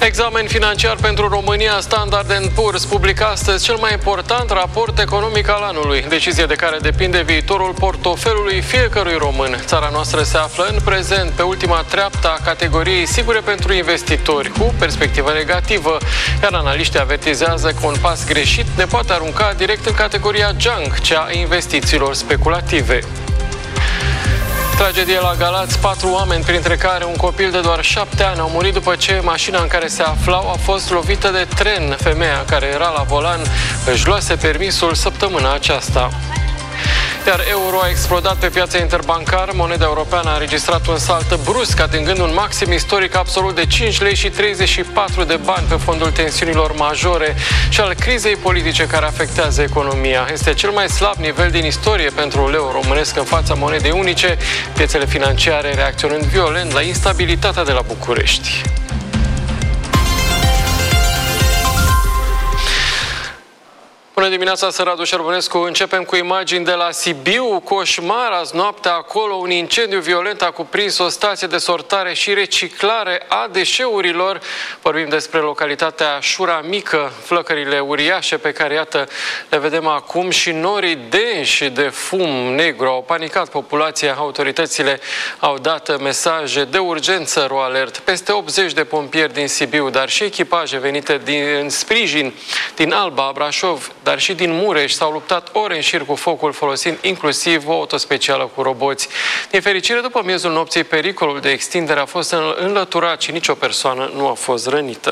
Examen financiar pentru România, Standard & Poor's publică astăzi cel mai important raport economic al anului, decizie de care depinde viitorul portofelului fiecărui român. Țara noastră se află în prezent pe ultima treaptă a categoriei sigure pentru investitori, cu perspectivă negativă, iar analiștii avertizează că un pas greșit ne poate arunca direct în categoria junk, cea a investițiilor speculative. Tragedie la Galați, 4 oameni, printre care un copil de doar 7 ani, au murit după ce mașina în care se aflau a fost lovită de tren. Femeia care era la volan își luase permisul săptămâna aceasta. Iar euro a explodat pe piața interbancară, moneda europeană a înregistrat un salt brusc, atingând un maxim istoric absolut de 5 lei și 34 de bani pe fondul tensiunilor majore și al crizei politice care afectează economia. Este cel mai slab nivel din istorie pentru leu românesc în fața monedei unice, piețele financiare reacționând violent la instabilitatea de la București. Bună dimineața, sunt Radu Șerbunescu. Începem cu imagini de la Sibiu. Coșmar azi noaptea acolo. Un incendiu violent a cuprins o stație de sortare și reciclare a deșeurilor. Vorbim despre localitatea Șura Mică. Flăcările uriașe pe care, iată, le vedem acum și norii denși de fum negru au panicat populația. Autoritățile au dat mesaje de urgență, RoAlert. Peste 80 de pompieri din Sibiu, dar și echipaje venite în sprijin din Alba, Brașov, dar și din Mureș, s-au luptat ore în șir cu focul, folosind inclusiv o autospecială cu roboți. Din fericire, după miezul nopții, pericolul de extindere a fost înlăturat și nicio persoană nu a fost rănită.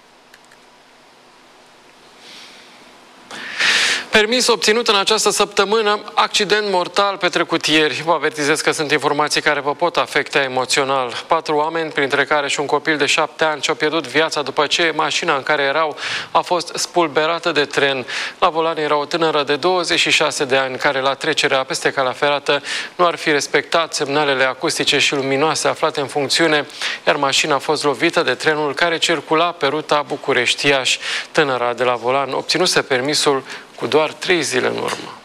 Permis obținut în această săptămână, accident mortal petrecut ieri. Vă avertizez că sunt informații care vă pot afecta emoțional. 4 oameni, printre care și un copil de 7 ani, și-au pierdut viața după ce mașina în care erau a fost spulberată de tren. La volan era o tânără de 26 de ani, care la trecerea peste calea ferată nu ar fi respectat semnalele acustice și luminoase aflate în funcțiune, iar mașina a fost lovită de trenul care circula pe ruta București-Iași. Tânăra de la volan obținuse permisul cu doar 3 zile în urmă.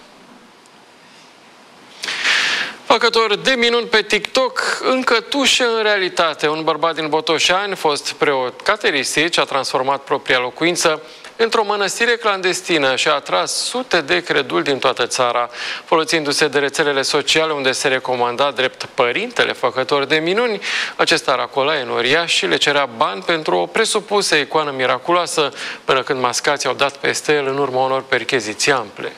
Făcător de minuni pe TikTok, încă tușă în realitate. Un bărbat din Botoșani, fost preot cateristic, a transformat propria locuință într-o mănăstire clandestină și a atras sute de creduli din toată țara. Folosindu-se de rețelele sociale unde se recomanda drept părintele făcător de minuni, acesta racola în uriaș și le cerea bani pentru o presupusă icoană miraculoasă, până când mascații au dat peste el în urma unor percheziții ample.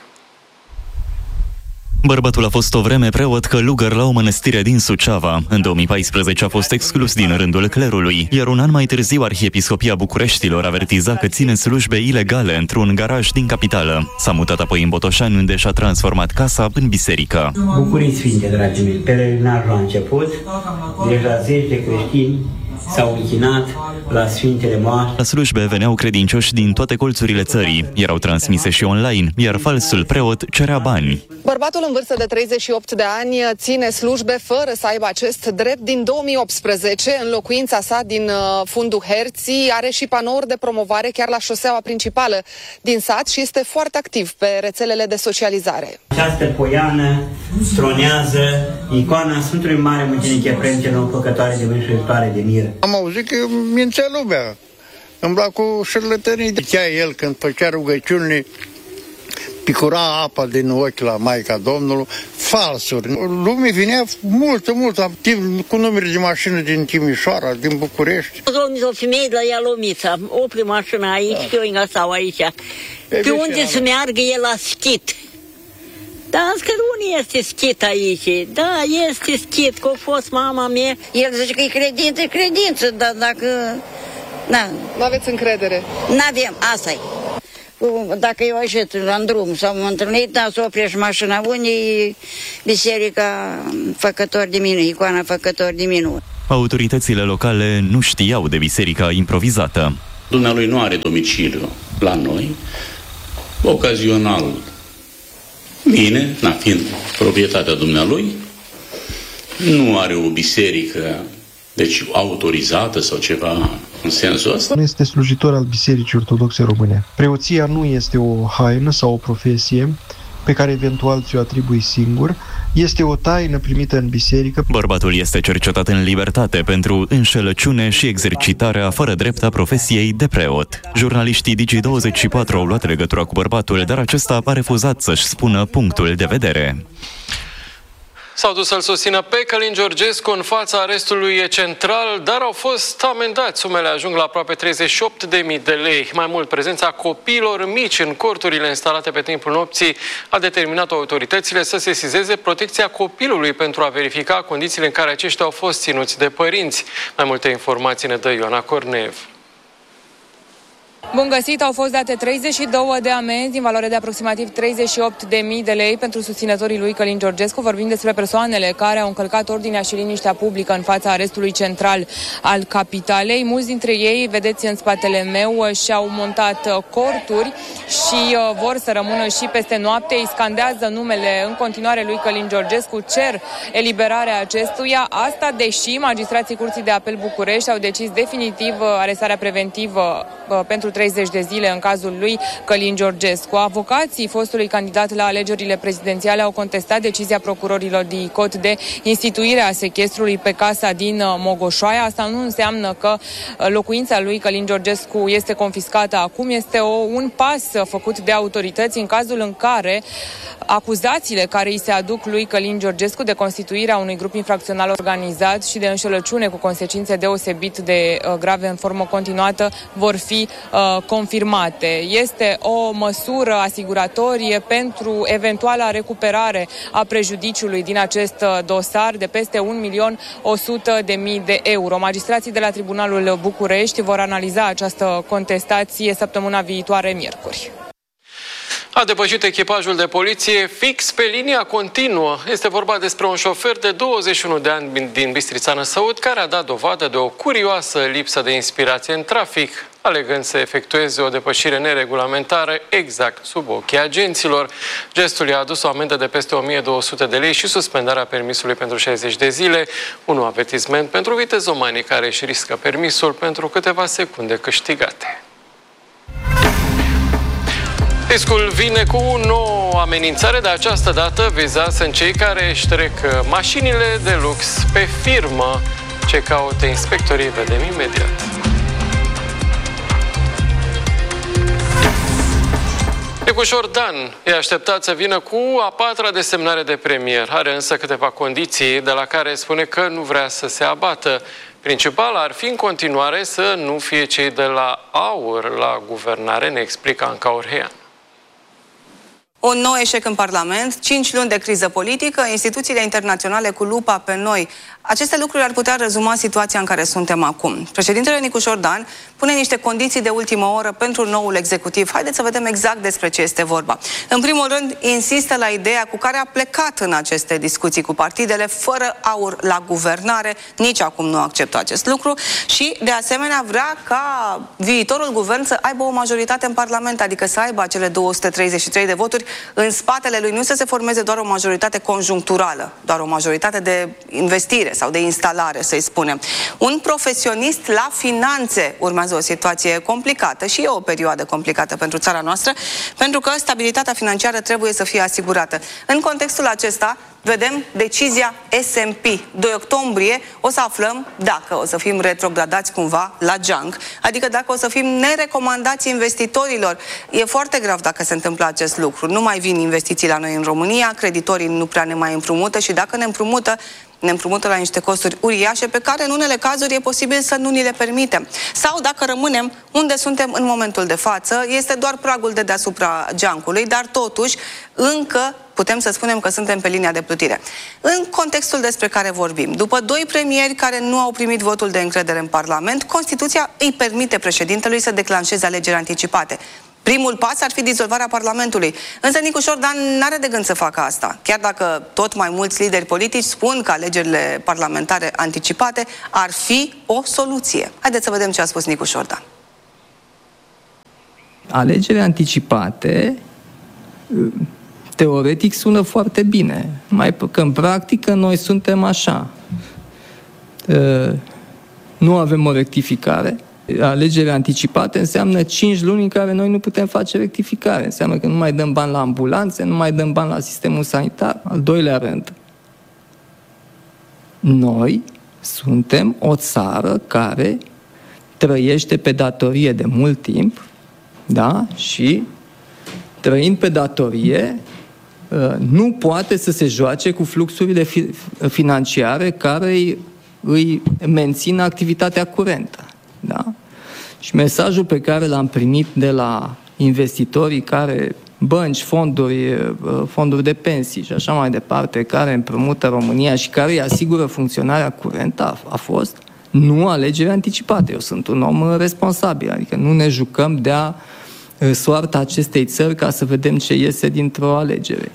Bărbatul a fost o vreme preot călugăr la o mănăstire din Suceava. În 2014 a fost exclus din rândul clerului, iar un an mai târziu Arhiepiscopia Bucureștilor avertiza că ține slujbe ilegale într-un garaj din capitală. S-a mutat apoi în Botoșani, unde și-a transformat casa în biserică. Bucurii sfinte, dragii mei, pelerinajul a început, deja zeci de creștini s-au închinat la Sfintele Moaște. La slujbe veneau credincioși din toate colțurile țării, erau transmise și online, iar falsul preot cerea bani. Bărbatul în vârstă de 38 de ani ține slujbe fără să aibă acest drept din 2018. În locuința sa din fundul Herții are și panouri de promovare chiar la șoseaua principală din sat și este foarte activ pe rețelele de socializare. Această poiană stronează icoana Sfântului Mare Mucenic Efrem, cel nou făcătoare de mâini și iubitoare de miră. Am auzit că mințea lumea, îmbla cu șerlătănii. Zicea el când făcea rugăciunile, picura apa din ochi la Maica Domnului, falsuri. Lumea vinea mult, activ, cu numere de mașină din Timișoara, din București. O femeie de la Ialomița, opri mașina aici, că eu stau aici. Pe unde să meargă el la schit? Da, am zis că nu este schit aici. Da, este schit, că a fost mama mea. El zice că e credință, dar dacă... Da. Nu aveți încredere? N-avem, asta-i. Dacă eu așet la drum sau m-am întâlnit, da, să oprești mașina, unde e biserica Făcător de Minuni, icoana Făcător de Minuni. Autoritățile locale nu știau de biserica improvizată. Dumnealui nu are domiciliu la noi, ocazional. Mine, fiind proprietatea dumnealui, nu are o biserică, deci autorizată sau ceva în sensul ăsta. Nu este slujitor al Bisericii Ortodoxe Române. Preoția nu este o haină sau o profesie, pe care eventual ți-o atribui singur. Este o taină primită în biserică. Bărbatul este cercetat în libertate pentru înșelăciune și exercitarea fără drept a profesiei de preot. Jurnaliștii Digi24 au luat legătura cu bărbatul, dar acesta a refuzat să-și spună punctul de vedere. S-au dus să-l susțină pe Călin Georgescu în fața arestului central, dar au fost amendați. Sumele ajung la aproape 38.000 de lei. Mai mult, prezența copiilor mici în corturile instalate pe timpul nopții a determinat autoritățile să sesizeze protecția copilului pentru a verifica condițiile în care aceștia au fost ținuți de părinți. Mai multe informații ne dă Ioana Corneev. Bun găsit, au fost date 32 de amenzi în valoare de aproximativ 38.000 de lei pentru susținătorii lui Călin Georgescu. Vorbim despre persoanele care au încălcat ordinea și liniștea publică în fața arestului central al capitalei. Mulți dintre ei, vedeți în spatele meu, și-au montat corturi și vor să rămână și peste noapte. Îi scandează numele în continuare lui Călin Georgescu, cer eliberarea acestuia. Asta deși magistrații Curții de Apel București au decis definitiv arestarea preventivă pentru 30 de zile în cazul lui Călin Georgescu. Avocații fostului candidat la alegerile prezidențiale au contestat decizia procurorilor DICOT de instituire a sechestrului pe casa din Mogoșoaia. Asta nu înseamnă că locuința lui Călin Georgescu este confiscată acum. Este un pas făcut de autorități în cazul în care acuzațiile care îi se aduc lui Călin Georgescu de constituirea unui grup infracțional organizat și de înșelăciune cu consecințe deosebit de grave în formă continuată vor fi confirmate. Este o măsură asiguratorie pentru eventuala recuperare a prejudiciului din acest dosar de peste 1.100.000 de euro. Magistrații de la Tribunalul București vor analiza această contestație săptămâna viitoare, miercuri. A depășit echipajul de poliție fix pe linia continuă. Este vorba despre un șofer de 21 de ani din Bistrița Năsăud care a dat dovadă de o curioasă lipsă de inspirație în trafic, alegând să efectueze o depășire neregulamentară exact sub ochii agenților. Gestul i-a adus o amendă de peste 1.200 de lei și suspendarea permisului pentru 60 de zile, un avertisment pentru vitezomanii care își riscă permisul pentru câteva secunde câștigate. Fiscul vine cu o nouă amenințare, de această dată vizați sunt cei care își trec mașinile de lux pe firmă. Ce caută inspectorii, vedem imediat. Nicușor Dan e așteptat să vină cu a 4-a desemnare de premier. Are însă câteva condiții de la care spune că nu vrea să se abată. Principal ar fi în continuare să nu fie cei de la AUR la guvernare, ne explică Anca Orhean. Un nou eșec în Parlament, 5 luni de criză politică, instituțiile internaționale cu lupa pe noi. Aceste lucruri ar putea rezuma situația în care suntem acum. Președintele Nicușor Dan pune niște condiții de ultimă oră pentru noul executiv. Haideți să vedem exact despre ce este vorba. În primul rând, insistă la ideea cu care a plecat în aceste discuții cu partidele, fără AUR la guvernare. Nici acum nu acceptă acest lucru și, de asemenea, vrea ca viitorul guvern să aibă o majoritate în Parlament, adică să aibă acele 233 de voturi în spatele lui, nu să se formeze doar o majoritate conjuncturală, doar o majoritate de investire sau de instalare, să-i spunem. Un profesionist la finanțe. Urmează o situație complicată și e o perioadă complicată pentru țara noastră, pentru că stabilitatea financiară trebuie să fie asigurată. În contextul acesta, vedem decizia S&P. 2 octombrie o să aflăm dacă o să fim retrogradați cumva la junk, adică dacă o să fim nerecomandați investitorilor. E foarte grav dacă se întâmplă acest lucru. Nu mai vin investiții la noi în România, creditorii nu prea ne mai împrumută și dacă ne împrumută la niște costuri uriașe pe care în unele cazuri e posibil să nu ni le permitem. Sau dacă rămânem unde suntem în momentul de față, este doar pragul de deasupra geancului, dar totuși încă putem să spunem că suntem pe linia de plutire. În contextul despre care vorbim, după 2 premieri care nu au primit votul de încredere în Parlament, Constituția îi permite președintelui să declanșeze alegeri anticipate. Primul pas ar fi dizolvarea Parlamentului. Însă Nicușor Dan n-are de gând să facă asta. Chiar dacă tot mai mulți lideri politici spun că alegerile parlamentare anticipate ar fi o soluție. Haideți să vedem ce a spus Nicușor Dan. Alegerile anticipate teoretic sună foarte bine, mai că în practică noi suntem așa. Nu avem o rectificare, Alegeri anticipate înseamnă 5 luni în care noi nu putem face rectificare. Înseamnă că nu mai dăm bani la ambulanțe, nu mai dăm bani la sistemul sanitar. Al doilea rând, noi suntem o țară care trăiește pe datorie de mult timp, da? Și trăind pe datorie, nu poate să se joace cu fluxurile financiare care îi mențin activitatea curentă. Da? Și mesajul pe care l-am primit de la investitorii care, bănci, fonduri de pensii și așa mai departe, care împrumută România și care îi asigură funcționarea curentă, a fost nu alegeri anticipate. Eu sunt un om responsabil, adică nu ne jucăm de-a soarta acestei țări ca să vedem ce iese dintr-o alegere.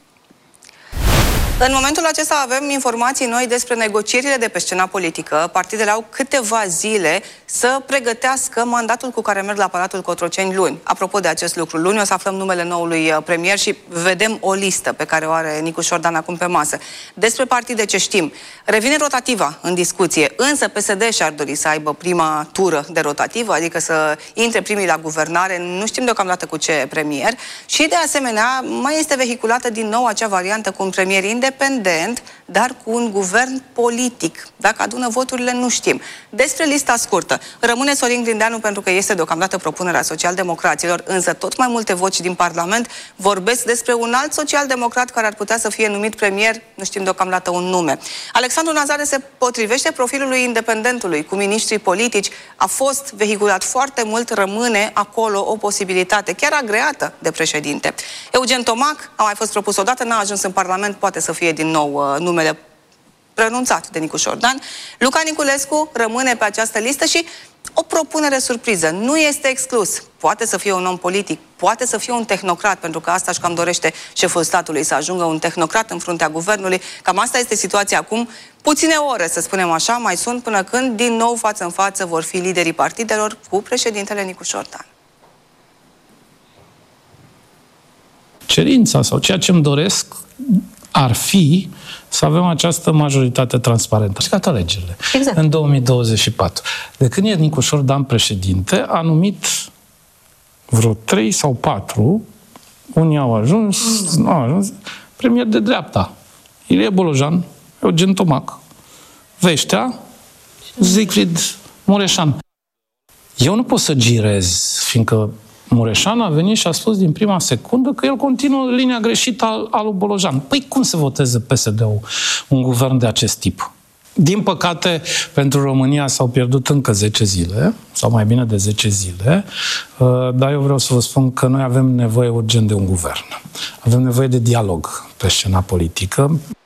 În momentul acesta avem informații noi despre negocierile de pe scena politică. Partidele au câteva zile să pregătească mandatul cu care merg la Palatul Cotroceni luni. Apropo de acest lucru, luni o să aflăm numele noului premier și vedem o listă pe care o are Nicu Șordan acum pe masă. Despre partide ce știm. Revine rotativa în discuție, însă PSD și-ar dori să aibă prima tură de rotativă, adică să intre primii la guvernare, nu știm deocamdată cu ce premier. Și de asemenea mai este vehiculată din nou acea variantă cu un premier independent, dar cu un guvern politic. Dacă adună voturile, nu știm. Despre lista scurtă. Rămâne Sorin Grindeanu pentru că este deocamdată propunerea socialdemocraților, însă tot mai multe voci din Parlament vorbesc despre un alt socialdemocrat care ar putea să fie numit premier, nu știm deocamdată un nume. Alexandru Nazare se potrivește profilului independentului, cu miniștrii politici, a fost vehiculat foarte mult, rămâne acolo o posibilitate, chiar agreată de președinte. Eugen Tomac a mai fost propus odată, n-a ajuns în Parlament, poate să fie din nou numele pronunțat de Nicu Șordan. Luca Niculescu rămâne pe această listă și o propunere surpriză. Nu este exclus. Poate să fie un om politic, poate să fie un tehnocrat, pentru că asta și cam dorește șeful statului, să ajungă un tehnocrat în fruntea guvernului. Cam asta este situația acum. Puține ore, să spunem așa, mai sunt până când din nou față în față vor fi liderii partidelor cu președintele Nicu Șordan. Cerința sau ceea ce îmi doresc ar fi să avem această majoritate transparentă. Și toate alegerile. Exact. În 2024. De când e Nicu Șordan președinte, a numit vreo 3 sau 4, unii au ajuns, nu au ajuns, premier de dreapta. Ilie Bolojan, Eugen Tomac, Veștea, Siegfried Mureșan. Eu nu pot să girez, fiindcă Mureșan a venit și a spus din prima secundă că el continuă linia greșită al lui Bolojan. Păi cum se voteze PSD-ul un guvern de acest tip? Din păcate, pentru România s-au pierdut încă 10 zile, sau mai bine de 10 zile, dar eu vreau să vă spun că noi avem nevoie urgent de un guvern. Avem nevoie de dialog pe scena politică.